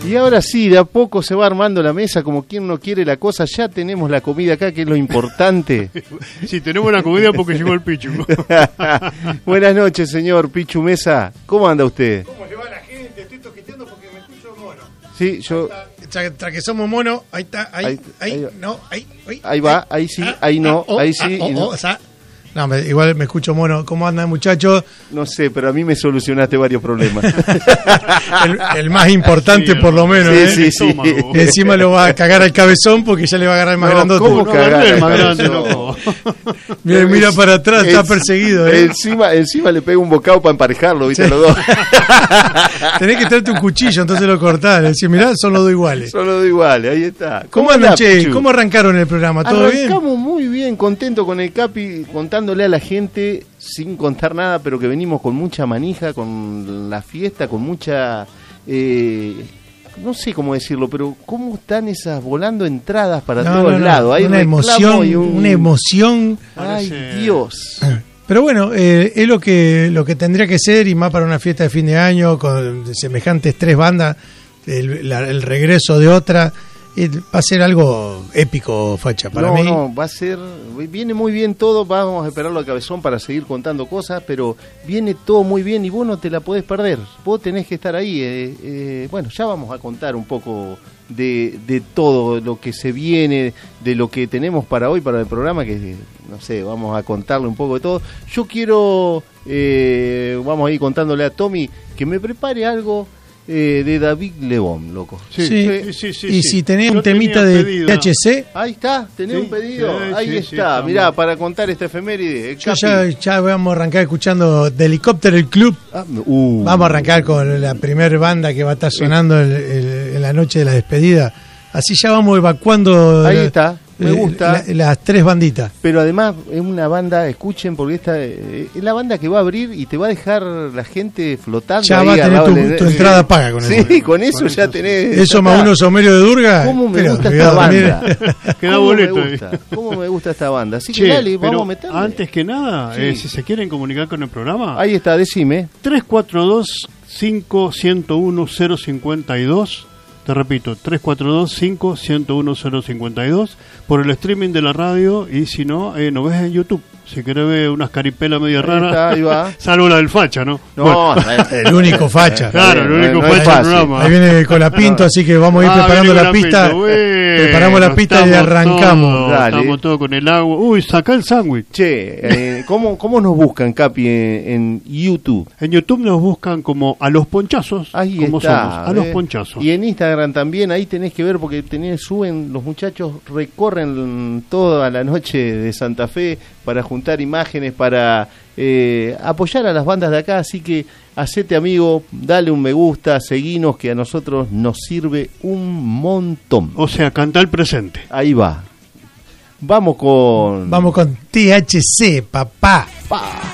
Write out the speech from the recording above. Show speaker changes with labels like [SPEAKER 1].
[SPEAKER 1] Y ahora sí, de a poco se va armando la mesa, como quien no quiere la cosa. Ya tenemos la comida acá, que es lo importante.
[SPEAKER 2] Sí, tenemos la comida porque llegó el Pichu.
[SPEAKER 1] Buenas noches, señor Pichu Mesa. ¿Cómo anda usted?
[SPEAKER 3] ¿Cómo le va a la gente? Estoy toqueteando porque me escucho mono.
[SPEAKER 1] Sí, yo...
[SPEAKER 3] Tras que somos mono, ahí está, ahí no, ahí.
[SPEAKER 1] Ahí va, ahí sí, ahí no, ahí sí.
[SPEAKER 3] No, igual me escucho mono. ¿Cómo andan, muchachos?
[SPEAKER 1] No sé, pero a mí me solucionaste varios problemas.
[SPEAKER 3] el más importante, sí, por lo menos.
[SPEAKER 1] Sí, sí.
[SPEAKER 3] Y encima lo va a cagar al cabezón porque ya le va a agarrar el más grandote.
[SPEAKER 1] ¿Cómo cagar
[SPEAKER 2] el más grande, loco?
[SPEAKER 3] Mira para atrás, está perseguido.
[SPEAKER 1] Encima le pega un bocado para emparejarlo, ¿viste? Los dos.
[SPEAKER 3] Tenés que traerte un cuchillo, entonces lo cortás. Decís, mirá, son los dos iguales.
[SPEAKER 1] Son los dos iguales, ahí está.
[SPEAKER 3] ¿Cómo andan, che? ¿Cómo arrancaron el programa? ¿Todo bien?
[SPEAKER 1] Arrancamos muy bien, contento con el Capi, contándole a la gente, sin contar nada, pero que venimos con mucha manija, con la fiesta, con mucha... no sé cómo decirlo, pero cómo están esas volando entradas para todos lados. Hay
[SPEAKER 3] una emoción, una emoción.
[SPEAKER 1] Ay, Dios.
[SPEAKER 3] Pero bueno, es lo que tendría que ser, y más para una fiesta de fin de año con semejantes 3 bandas, el regreso de otra. Va a ser algo épico, Facha, para mí.
[SPEAKER 1] No, va a ser... Viene muy bien todo, vamos a esperarlo a Cabezón para seguir contando cosas, pero viene todo muy bien y vos no te la podés perder. Vos tenés que estar ahí. Bueno, ya vamos a contar un poco de todo lo que se viene, de lo que tenemos para hoy, para el programa, que no sé, vamos a contarle un poco de todo. Yo quiero, vamos a ir contándole a Tommy que me prepare algo de David Lebón, loco.
[SPEAKER 3] Sí. Y si tenés un temita de THC,
[SPEAKER 1] ahí está, tenés un pedido, ahí está. Mirá, para contar esta efeméride.
[SPEAKER 3] Ya vamos a arrancar escuchando The Helicopter Club. Vamos a arrancar con la primer banda que va a estar sonando en la noche de la despedida. Así ya vamos evacuando.
[SPEAKER 1] Ahí está. Me gusta.
[SPEAKER 3] Las 3 banditas.
[SPEAKER 1] Pero además es una banda, escuchen, porque esta es la banda que va a abrir y te va a dejar la gente flotando.
[SPEAKER 3] Ya va a tener tu entrada paga con eso.
[SPEAKER 1] Sí, con eso ya tenés.
[SPEAKER 3] Eso más unos somerios de Durga.
[SPEAKER 1] ¿Cómo me gusta esta banda?
[SPEAKER 2] Queda boleto.
[SPEAKER 1] ¿Cómo me gusta esta banda? Así que dale, vamos a meterle.
[SPEAKER 2] Antes que nada, si se quieren comunicar con el programa.
[SPEAKER 1] Ahí está, decime.
[SPEAKER 2] 342-501-052. Te repito, 342-501-052 por el streaming de la radio, y si no, nos ves en YouTube. Si querés ver unas caripelas medio raras,
[SPEAKER 1] ahí va.
[SPEAKER 2] Salvo la del Facha, ¿no?
[SPEAKER 1] No,
[SPEAKER 3] el único Facha.
[SPEAKER 2] Claro, el único Facha del programa.
[SPEAKER 3] Ahí viene con la Pinto, así que vamos a ir preparando la pista. Preparamos la pista y arrancamos.
[SPEAKER 2] Estamos todos con el agua. Uy, sacá el sándwich.
[SPEAKER 1] Che, ¿cómo nos buscan, Capi, en YouTube?
[SPEAKER 2] En YouTube nos buscan como A Los Ponchazos.
[SPEAKER 1] Ahí
[SPEAKER 2] como
[SPEAKER 1] está,
[SPEAKER 2] somos, A Los Ponchazos.
[SPEAKER 1] Y en Instagram también, ahí tenés que ver, porque suben, los muchachos recorren toda la noche de Santa Fe para juntar imágenes, para apoyar a las bandas de acá, así que hacete amigo, dale un me gusta, seguinos, que a nosotros nos sirve un montón.
[SPEAKER 2] O sea, canta el presente.
[SPEAKER 1] Ahí va. Vamos con
[SPEAKER 3] THC, papá.